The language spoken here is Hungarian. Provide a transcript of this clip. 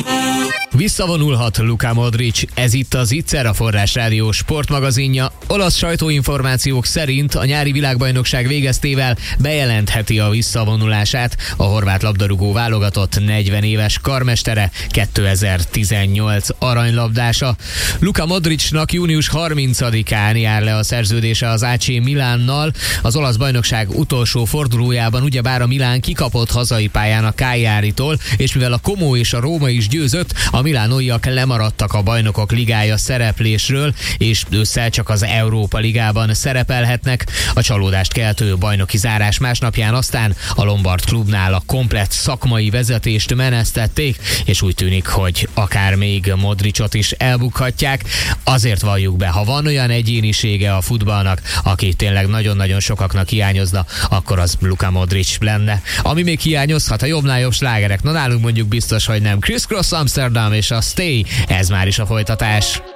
Visszavonulhat Luka Modric, ez itt az Ittszer, a Forrás Rádió sportmagazinja. Olasz sajtóinformációk szerint a nyári világbajnokság végeztével bejelentheti a visszavonulását a horvát labdarúgó válogatott 40 éves karmestere, 2018 aranylabdása. Luka Modricnak június 30-án jár le a szerződése az AC Milánnal. Az olasz bajnokság utolsó fordulójában ugyebár a Milán kikapott hazai pályán a Cagliaritól, és mivel a Como és a Róma is győzött, a milánóiak lemaradtak a Bajnokok Ligája szereplésről, és ősszel csak az Európa Ligában szerepelhetnek. A csalódást keltő bajnoki zárás másnapján aztán a Lombard klubnál a komplett szakmai vezetést menesztették, és úgy tűnik, hogy akár még Modricot is elbukhatják. Azért valljuk be, ha van olyan egyénisége a futballnak, aki tényleg nagyon-nagyon sokaknak hiányozna, akkor az Luka Modric lenne. Ami még hiányozhat, a jobbnál jobb slágerek. Na nálunk mondjuk biztos, hogy nem. Criss Cross Amsterdam és a Stay, ez már is a folytatás.